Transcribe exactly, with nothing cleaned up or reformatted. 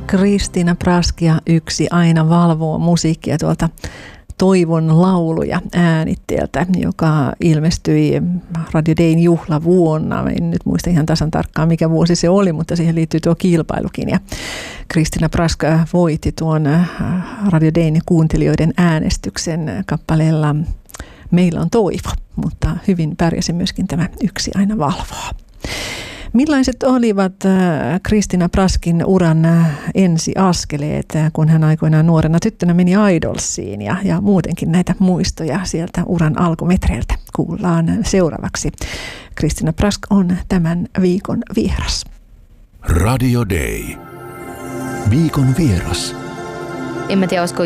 Christina Prask ja Yksi aina valvoo musiikkia tuolta Toivon lauluja äänitteeltä, joka ilmestyi Radio Dayn juhlavuonna. En nyt muista ihan tasan tarkkaan, mikä vuosi se oli, mutta siihen liittyy tuo kilpailukin. Ja Christina Prask voitti tuon Radio Dayn kuuntelijoiden äänestyksen kappaleella Meillä on toivo, mutta hyvin pärjäsi myöskin tämä Yksi aina valvoo. Millaiset olivat Christina Praskin uran ensiaskeleet, kun hän aikoinaan nuorena tyttönä meni Idolsiin ja, ja muutenkin näitä muistoja sieltä uran alkumetreiltä kuullaan seuraavaksi. Christina Prask on tämän viikon vieras. Radio Day. Viikon vieras. En mä tiedä, olisiko